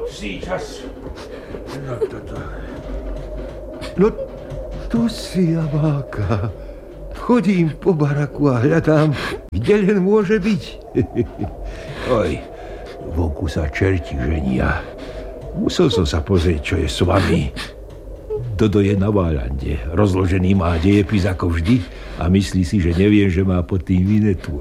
Si čas. No, tu si, Amáka. Chodím po baraku a hľadám, kde len môže byť. Oj, vonku sa čerti ženia. Musel som sa pozrieť, čo je s vami. Dodo je na Válande. Rozložený má dejepis ako vždy a myslí si, že neviem, že má pod tým vinetu.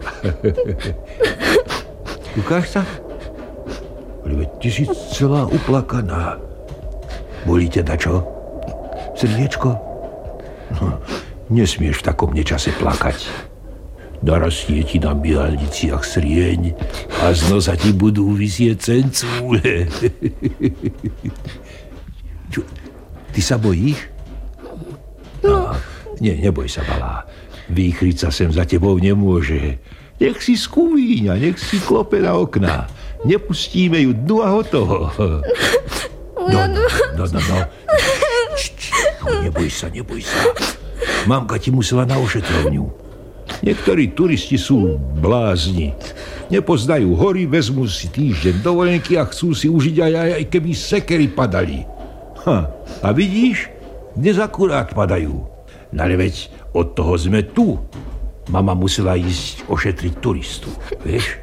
Ukáž sa? Ale ty si celá uplakaná. Bolí ťa dačo? Srdiečko? No, nesmieš v takom nečase plakať. Narastie ti na bielniciach srieň a z nosa ti budú visieť cencúle. Čo, ty sa bojíš? No. Nie, neboj sa, malá. Výchriť sa sem za tebou nemôže. Nech si skúvíňa, nech si klope na okná. Nepustíme ju dnu a hotovo. No. Neboj sa. Mamka ti musela na ošetrovňu. Niektorí turisti sú blázni. Nepoznajú hory, vezmú si týždeň dovolenky a chcú si užiť aj keby sekery padali. A vidíš? Dnes akurát padajú. No ale veď od toho sme tu. Mama musela ísť ošetriť turistu, vieš?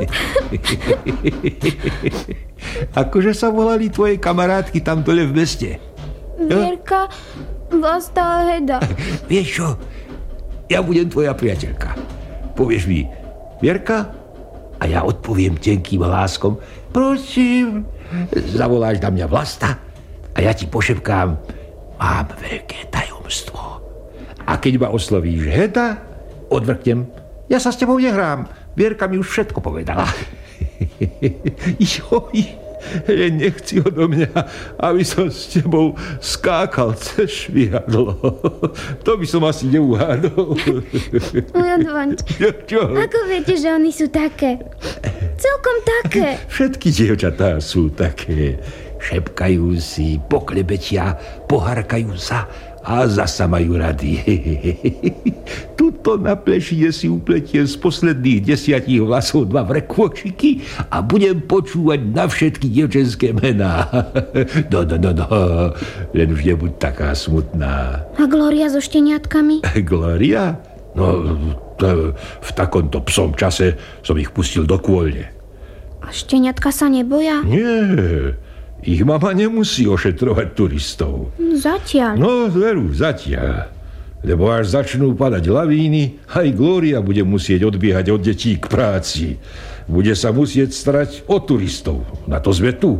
Akože sa volali tvoje kamarátky tam dole v meste? Vierka, Vlasta a Heda. Vieš čo? Ja budem tvoja priateľka. Povieš mi Vierka a ja odpoviem tenkým hláskom prosím. Zavoláš na mňa Vlasta a ja ti pošepkám mám veľké tajomstvo. A keď ma oslovíš Heda, odvrknem ja sa s tebou nehrám. Vierka mi už všetko povedala. Joj, nechci odo mňa, aby som s tebou skákal cez švihadlo. To by som asi neuhádol. Čo? Ako viete, že oni sú také? Celkom také. Všetky dievčatá sú také. Šepkajú si, poklebetia, poharkajú sa a zasa majú rady. Tuto na plešine si upletiem z posledných 10 vlasov 2 vrekôčiky a budem počúvať na všetky dievčenské mená. No. Len už nebuď taká smutná. A Glória so šteniatkami? Glória? No, v takomto psom čase som ich pustil do kôľne. A šteniatka sa neboja? Nie. Ich mama nemusí ošetrovať turistov. Zatiaľ. No, veru, zatiaľ. Lebo až začnú padať lavíny, aj Glória bude musieť odbiehať od detí k práci. Bude sa musieť starať o turistov. Na to sme tu.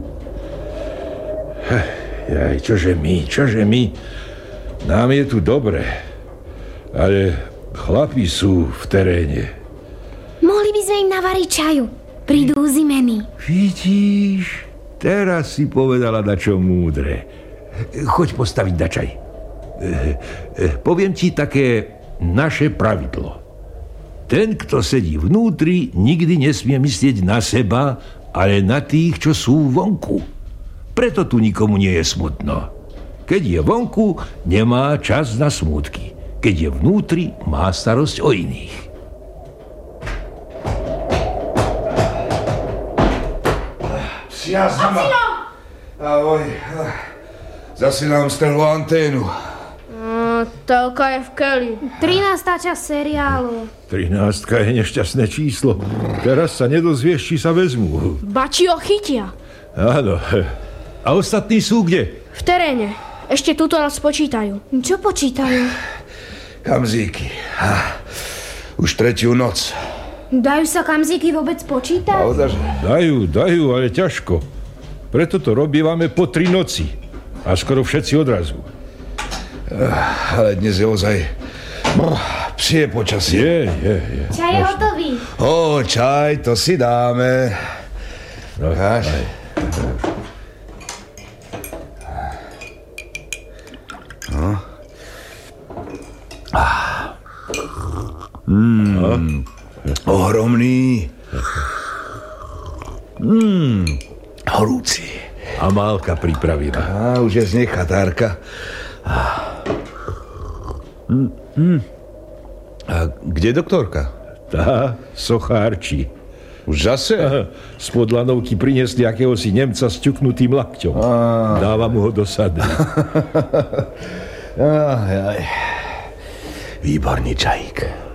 Čože my? Nám je tu dobre. Ale chlapi sú v teréne. Mohli by sme im navariť čaju. Prídu zimení. Vidíš? Teraz si povedala dačo múdre. Choď postaviť dačaj. Poviem ti také naše pravidlo. Ten, kto sedí vnútri, nikdy nesmie myslieť na seba, ale na tých, čo sú vonku. Preto tu nikomu nie je smutno. Keď je vonku, nemá čas na smútky. Keď je vnútri, má starosť o iných. Ahoj. Zase nám strhlo anténu. Telka je v keli. 13. časť seriálu. 13 je nešťastné číslo. Teraz sa nedozvieš, či sa vezmú. Bači ho chytia. Áno. A ostatní sú kde? V teréne. Ešte tuto nás počítajú. Čo počítajú? Kamzíky. Už 3. noc. Dajú sa kamzíky vôbec počítať? Dajú, ale ťažko. Preto to robívame po 3 noci. A skoro všetci odrazu. Ale dnes je ozaj psie počasie. Je. Čaj je hotový. Čaj, to si dáme. No, Ohromný. Horúci. Amálka pripravila. Už je z nej chatárka. A kde doktorka? Tá sochárči. Už zase? Spod lanovky priniesli akéhosi Nemca s ťuknutým lakťom. Dáva mu ho do sady. Výborný čajík.